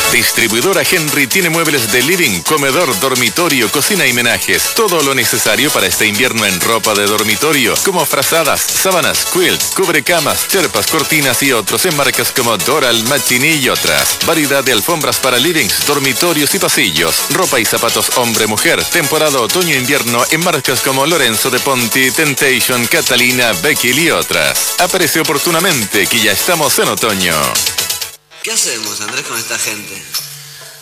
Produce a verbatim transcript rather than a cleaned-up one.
Distribuidora Henry tiene muebles de living, comedor, dormitorio, cocina y menajes. Todo lo necesario para este invierno en ropa de dormitorio, como frazadas, sábanas, quilt, cubrecamas, cherpas, cortinas y otros en marcas como Doral, Machini y otras. Variedad de alfombras para livings, dormitorios y pasillos. Ropa y zapatos hombre-mujer. Temporada otoño-invierno en marcas como Lorenzo de Ponti, Temptation, Catalina, Beckyl y otras. Aparece oportunamente que ya estamos en otoño. ¿Qué hacemos, Andrés, con esta gente?